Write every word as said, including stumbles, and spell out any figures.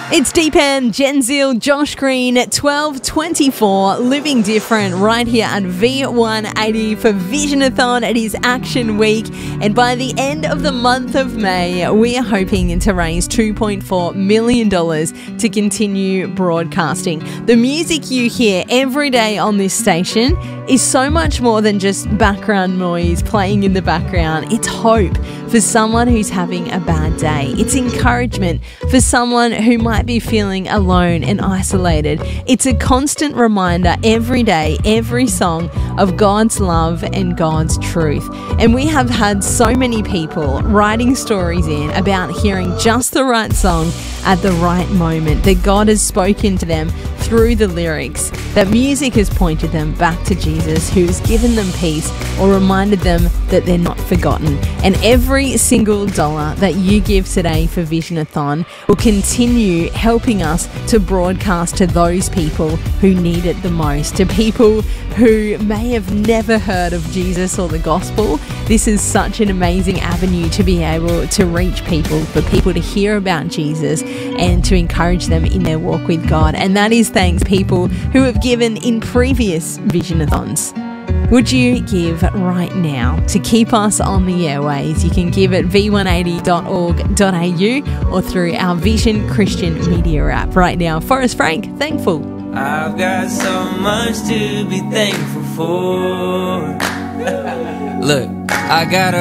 It's Deepan, Genzil, Josh Green at twelve twenty-four, Living Different, right here at V one eighty for Visionathon. It is Action Week, and by the end of the month of May, we are hoping to raise two point four million dollars to continue broadcasting. The music you hear every day on this station is so much more than just background noise playing in the background. It's hope for someone who's having a bad day. It's encouragement for someone who might be feeling alone and isolated. It's a constant reminder every day, every song, of God's love and God's truth. And we have had so many people writing stories in about hearing just the right song at the right moment, that God has spoken to them through the lyrics, that music has pointed them back to Jesus, who has given them peace or reminded them that they're not forgotten. And every single dollar that you give today for Visionathon will continue helping us to broadcast to those people who need it the most, to people who may have never heard of Jesus or the gospel. This is such an amazing avenue to be able to reach people, for people to hear about Jesus and to encourage them in their walk with God. And that is thanks to people who have given in previous Visionathons. Would you give right now to keep us on the airways? You can give at v one eighty dot org dot a u or through our Vision Christian Media app. Right now, Forrest Frank, Thankful. I've got so much to be thankful for. Look, I got a